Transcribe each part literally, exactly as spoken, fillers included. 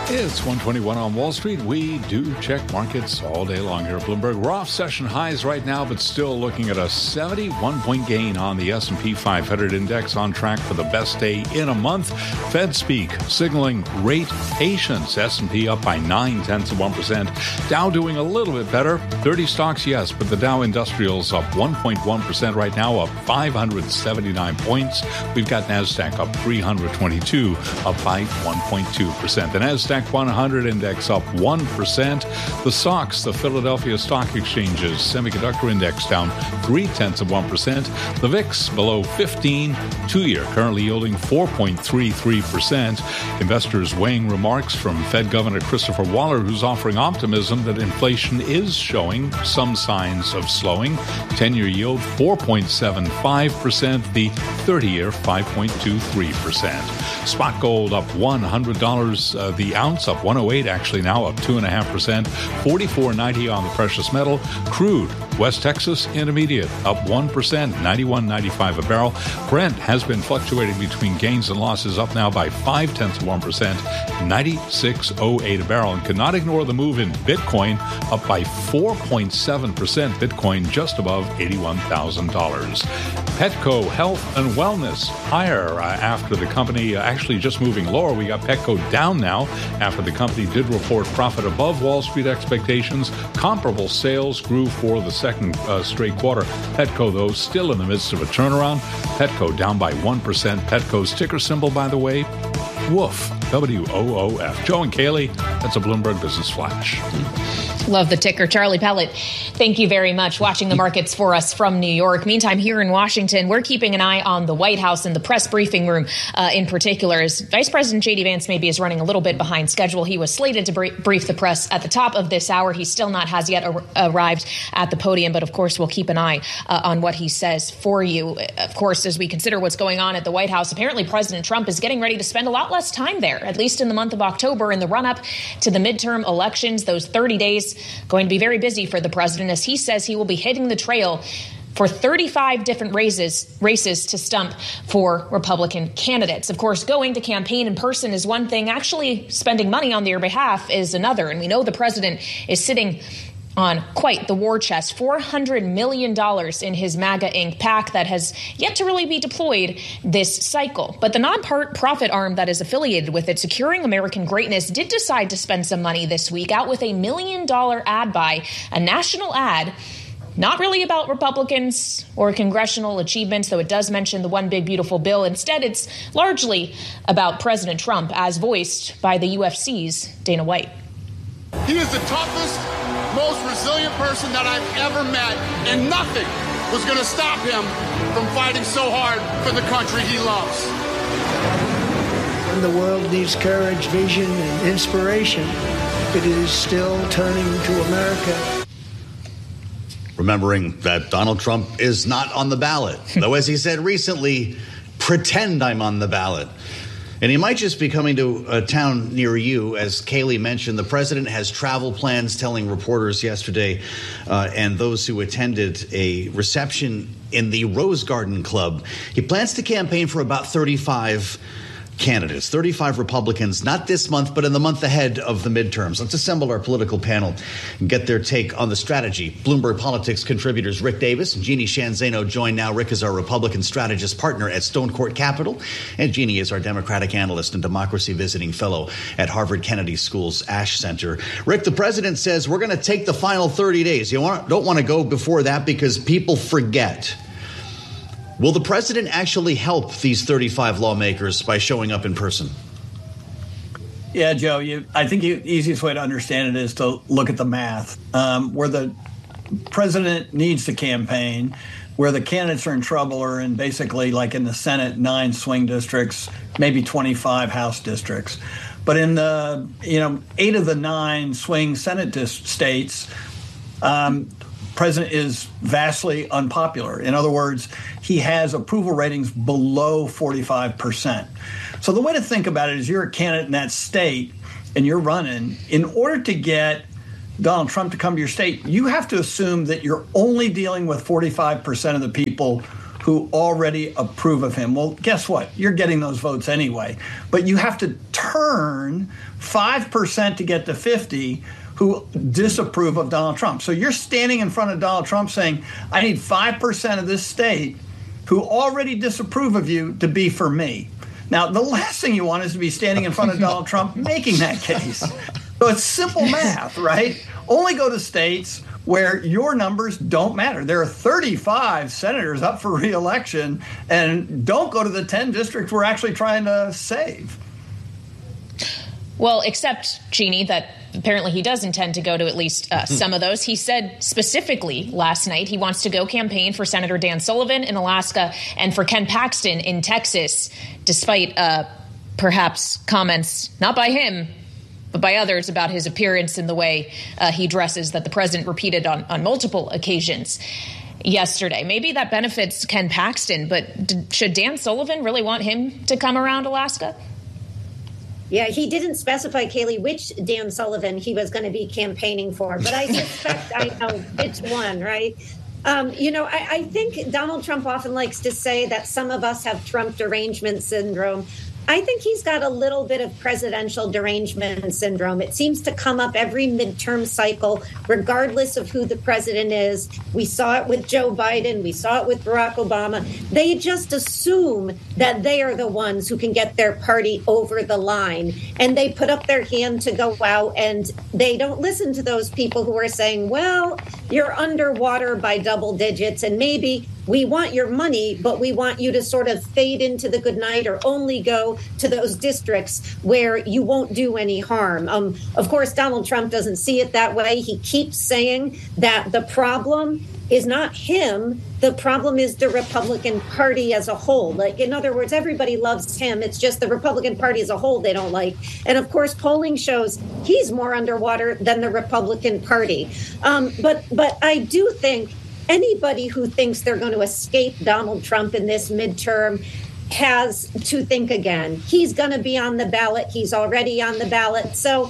It's one twenty-one on Wall Street. We do check markets all day long here at Bloomberg. We're off session highs right now, but still looking at a seventy-one point gain on the S and P five hundred index, on track for the best day in a month. Fed speak signaling rate patience. S and P up by nine tenths of one percent. Dow doing a little bit better. thirty stocks, yes, but the Dow Industrials up one point one percent right now, up five hundred seventy-nine points. We've got NASDAQ up three hundred twenty-two, up by one point two percent. The NASDAQ one hundred index up one percent. The S O X, the Philadelphia Stock Exchange's semiconductor index, down three tenths of one percent. The V I X below fifteen, two-year currently yielding four point three three percent. Investors weighing remarks from Fed Governor Christopher Waller, who's offering optimism that inflation is showing some signs of slowing. ten-year yield four point seven five percent. The thirty-year five point two three percent. Spot gold up one hundred dollars uh, the ounce, up one oh eight actually now, up two point five percent. forty-four ninety on the precious metal. Crude, West Texas Intermediate, up one percent, ninety-one ninety-five a barrel. Brent has been fluctuating between gains and losses, up now by five tenths of one percent, ninety-six oh eight a barrel. And cannot ignore the move in Bitcoin, up by four point seven percent. Bitcoin just above eighty-one thousand dollars. Petco Health and Wellness higher uh, after the company uh, actually just moving lower. We got Petco down now after the company did report profit above Wall Street expectations. Comparable sales grew for the second uh, straight quarter. Petco, though, still in the midst of a turnaround. Petco down by one percent. Petco's ticker symbol, by the way, W O F, W O O F. Joe and Kaylee, that's a Bloomberg Business Flash. Love the ticker. Charlie Pellet, thank you very much. Watching the markets for us from New York. Meantime, here in Washington, we're keeping an eye on the White House and the press briefing room uh, in particular. As Vice President J D. Vance maybe is running a little bit behind schedule. He was slated to brief the press at the top of this hour. He still not has yet ar- arrived at the podium, but of course, we'll keep an eye uh, on what he says for you. Of course, as we consider what's going on at the White House, apparently President Trump is getting ready to spend a lot less time there, at least in the month of October, in the run-up to the midterm elections. Those thirty days going to be very busy for the president, as he says he will be hitting the trail for thirty-five different races, races to stump for Republican candidates. Of course, going to campaign in person is one thing. Actually spending money on their behalf is another. And we know the president is sitting on quite the war chest, four hundred million dollars in his MAGA Incorporated PAC that has yet to really be deployed this cycle. But the non-profit arm that is affiliated with it, Securing American Greatness, did decide to spend some money this week out with a million dollar ad buy, a national ad, not really about Republicans or congressional achievements, though it does mention the One Big Beautiful Bill. Instead, it's largely about President Trump, as voiced by the U F C's Dana White. He is the toughest, most resilient person that I've ever met, and nothing was going to stop him from fighting so hard for the country he loves. When the world needs courage, vision, and inspiration, it is still turning to America. Remembering that Donald Trump is not on the ballot, though, as he said recently, pretend I'm on the ballot. And he might just be coming to a town near you. As Kaylee mentioned, the president has travel plans, telling reporters yesterday uh, and those who attended a reception in the Rose Garden Club. He plans to campaign for about thirty-five candidates, thirty-five Republicans, not this month, but in the month ahead of the midterms. Let's assemble our political panel and get their take on the strategy. Bloomberg Politics contributors Rick Davis and Jeannie Shanzano join now. Rick is our Republican strategist partner at Stone Court Capital, and Jeannie is our Democratic analyst and democracy visiting fellow at Harvard Kennedy School's Ash Center. Rick, the president says we're going to take the final thirty days. You want, don't want to go before that because people forget. Will the president actually help these thirty-five lawmakers by showing up in person? Yeah, Joe, you, I think the easiest way to understand it is to look at the math. Um, where the president needs to campaign, where the candidates are in trouble are in basically, like in the Senate, nine swing districts, maybe twenty-five House districts. But in the, you know, eight of the nine swing Senate dis- states, um, president is vastly unpopular. In other words, he has approval ratings below forty-five percent. So the way to think about it is you're a candidate in that state and you're running. In order to get Donald Trump to come to your state, you have to assume that you're only dealing with forty-five percent of the people who already approve of him. Well, guess what? You're getting those votes anyway. But you have to turn five percent to get to fifty who disapprove of Donald Trump. So you're standing in front of Donald Trump saying, I need five percent of this state who already disapprove of you to be for me. Now, the last thing you want is to be standing in front of Donald Trump making that case. So it's simple math, right? Only go to states where your numbers don't matter. There are thirty-five senators up for re-election, and don't go to the ten districts we're actually trying to save. Well, except, Jeannie, that apparently he does intend to go to at least uh, some of those. He said specifically last night he wants to go campaign for Senator Dan Sullivan in Alaska and for Ken Paxton in Texas, despite uh, perhaps comments, not by him, but by others about his appearance and the way uh, he dresses that the president repeated on, on multiple occasions yesterday. Maybe that benefits Ken Paxton, but d- should Dan Sullivan really want him to come around Alaska? Yeah, he didn't specify, Kayleigh, which Dan Sullivan he was going to be campaigning for, but I suspect I know which one, right? Um, you know, I, I think Donald Trump often likes to say that some of us have Trump derangement syndrome. I think he's got a little bit of presidential derangement syndrome. It seems to come up every midterm cycle, regardless of who the president is. We saw it with Joe Biden. We saw it with Barack Obama. They just assume that they are the ones who can get their party over the line. And they put up their hand to go out, and they don't listen to those people who are saying, well, you're underwater by double digits, and maybe we want your money, but we want you to sort of fade into the good night or only go to those districts where you won't do any harm. Um, of course, Donald Trump doesn't see it that way. He keeps saying that the problem is not him. The problem is the Republican Party as a whole. Like, in other words, everybody loves him. It's just the Republican Party as a whole they don't like. And of course, polling shows he's more underwater than the Republican Party. Um, but but I do think anybody who thinks they're going to escape Donald Trump in this midterm has to think again. He's going to be on the ballot. He's already on the ballot. So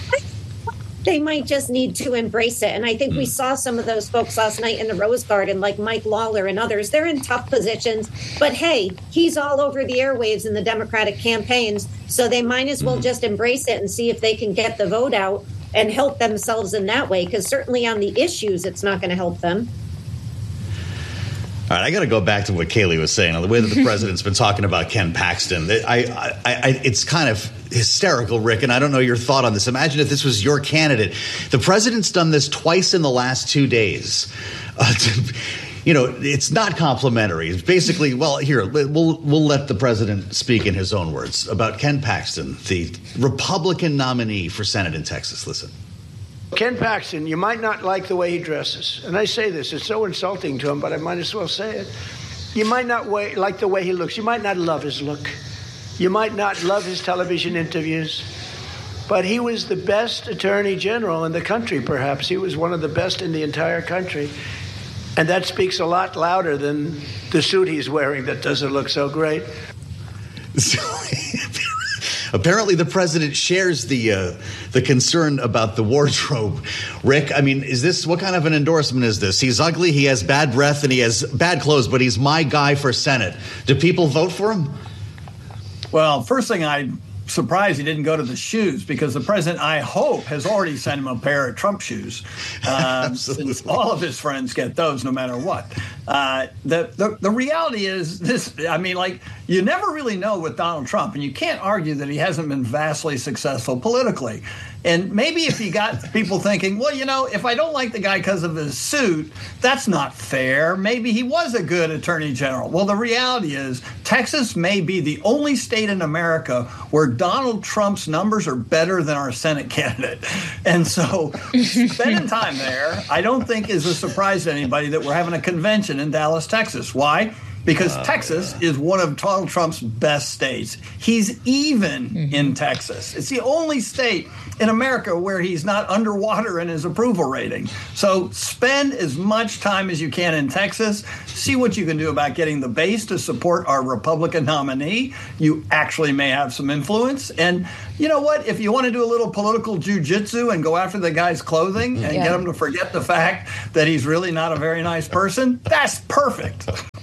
they might just need to embrace it. And I think we saw some of those folks last night in the Rose Garden, like Mike Lawler and others. They're in tough positions. But hey, he's all over the airwaves in the Democratic campaigns. So they might as well just embrace it and see if they can get the vote out and help themselves in that way. Because certainly on the issues, it's not going to help them. All right, I got to go back to what Kayleigh was saying. The way that the president's been talking about Ken Paxton, I, I, I, it's kind of hysterical, Rick, and I don't know your thought on this. Imagine if this was your candidate. The president's done this twice in the last two days. Uh, to, you know, it's not complimentary. It's basically, well, here, we'll we'll let the president speak in his own words about Ken Paxton, the Republican nominee for Senate in Texas. Listen. Ken Paxton, you might not like the way he dresses. And I say this, it's so insulting to him, but I might as well say it. You might not way, like the way he looks. You might not love his look. You might not love his television interviews. But he was the best attorney general in the country, perhaps. He was one of the best in the entire country. And that speaks a lot louder than the suit he's wearing that doesn't look so great. Apparently, the president shares the uh, the concern about the wardrobe. Rick, I mean, is this what kind of an endorsement is this? He's ugly, he has bad breath, and he has bad clothes, but he's my guy for Senate. Do people vote for him? Well, first thing I'm surprised he didn't go to the shoes, because the president, I hope, has already sent him a pair of Trump shoes. Um, since all of his friends get those no matter what. Uh, the, the the reality is this, I mean, like, you never really know with Donald Trump, and you can't argue that he hasn't been vastly successful politically. And maybe if he got people thinking, well, you know, if I don't like the guy because of his suit, that's not fair. Maybe he was a good attorney general. Well, the reality is Texas may be the only state in America where Donald Trump's numbers are better than our Senate candidate. And so spending time there, I don't think is a surprise to anybody that we're having a convention in Dallas, Texas. Why? Because uh, Texas yeah. is one of Donald Trump's best states. He's even mm-hmm. in Texas. It's the only state in America where he's not underwater in his approval rating. So spend as much time as you can in Texas. See what you can do about getting the base to support our Republican nominee. You actually may have some influence. And you know what? If you want to do a little political jujitsu and go after the guy's clothing and yeah. get him to forget the fact that he's really not a very nice person, that's perfect.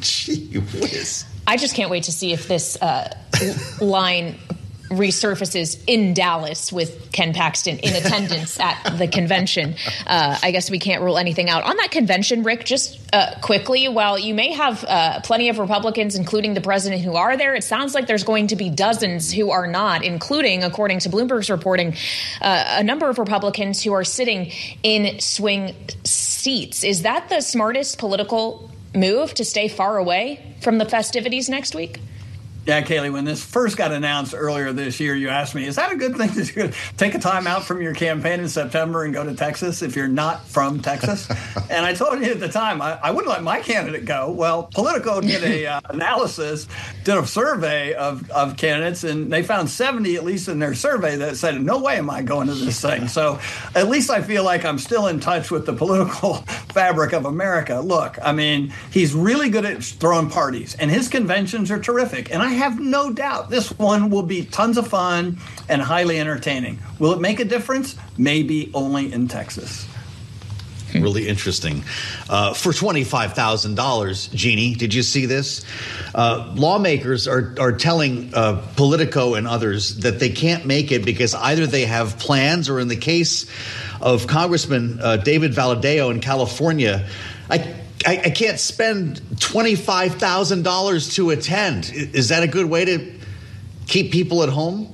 Gee whiz. I just can't wait to see if this uh, line resurfaces in Dallas with Ken Paxton in attendance at the convention. Uh, I guess we can't rule anything out. On that convention, Rick, just uh, quickly, while you may have uh, plenty of Republicans, including the president, who are there, it sounds like there's going to be dozens who are not, including, according to Bloomberg's reporting, uh, a number of Republicans who are sitting in swing seats. Is that the smartest political move, to stay far away from the festivities next week? Yeah, Kayleigh, when this first got announced earlier this year, you asked me, is that a good thing to do? Take a time out from your campaign in September and go to Texas if you're not from Texas? And I told you at the time, I, I wouldn't let my candidate go. Well, Politico did a uh, analysis, did a survey of, of candidates, and they found seventy, at least in their survey, that said, no way am I going to this thing. So at least I feel like I'm still in touch with the political fabric of America. Look, I mean, he's really good at throwing parties, and his conventions are terrific. And I have no doubt this one will be tons of fun and highly entertaining. Will it make a difference? Maybe only in Texas. Really interesting. Uh, for twenty-five thousand dollars, Jeannie, did you see this? Uh, lawmakers are, are telling uh, Politico and others that they can't make it because either they have plans, or in the case of Congressman uh, David Valadao in California, I I, I can't spend twenty-five thousand dollars to attend. Is that a good way to keep people at home?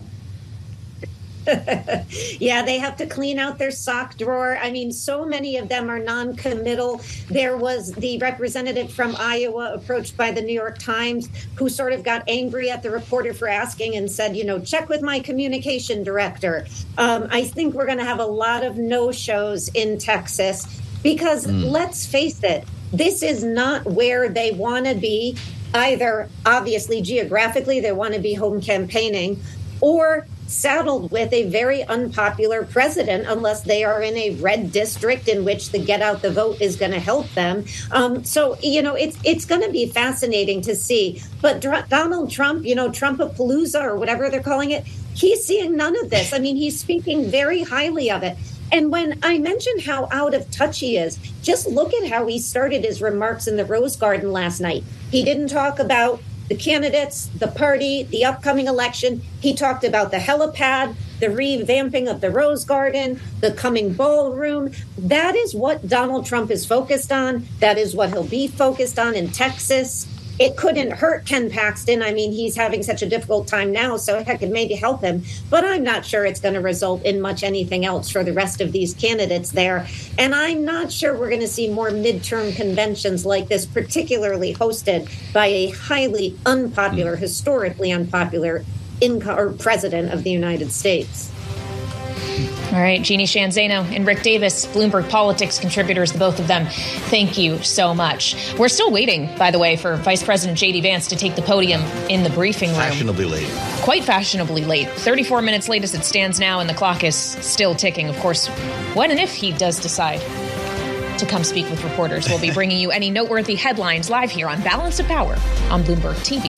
Yeah, they have to clean out their sock drawer. I mean, so many of them are non-committal. There was the representative from Iowa approached by the New York Times who sort of got angry at the reporter for asking and said, you know, check with my communication director. Um, I think we're going to have a lot of no-shows in Texas because mm. let's face it, this is not where they want to be. Either, obviously, geographically, they want to be home campaigning, or saddled with a very unpopular president unless they are in a red district in which the get out the vote is going to help them. Um, so, you know, it's it's going to be fascinating to see. But Dr- Donald Trump, you know, Trumpapalooza or whatever they're calling it, he's seeing none of this. I mean, he's speaking very highly of it. And when I mentioned how out of touch he is, just look at how he started his remarks in the Rose Garden last night. He didn't talk about the candidates, the party, the upcoming election. He talked about the helipad, the revamping of the Rose Garden, the coming ballroom. That is what Donald Trump is focused on. That is what he'll be focused on in Texas. It couldn't hurt Ken Paxton. I mean, he's having such a difficult time now, so heck, it maybe help him. But I'm not sure it's going to result in much anything else for the rest of these candidates there. And I'm not sure we're going to see more midterm conventions like this, particularly hosted by a highly unpopular, historically unpopular inco- or president of the United States. All right, Jeannie Sheehan Zaino and Rick Davis, Bloomberg Politics contributors, the both of them, thank you so much. We're still waiting, by the way, for Vice President J D Vance to take the podium in the briefing room. Fashionably late. Quite fashionably late. thirty-four minutes late as it stands now, and the clock is still ticking. Of course, when and if he does decide to come speak with reporters, we'll be bringing you any noteworthy headlines live here on Balance of Power on Bloomberg T V.